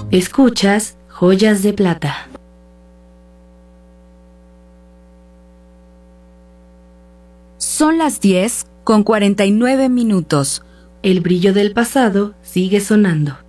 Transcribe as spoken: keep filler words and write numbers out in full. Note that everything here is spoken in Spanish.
Escuchas Joyas de Plata. Son las diez con cuarenta y nueve minutos. El brillo del pasado sigue sonando.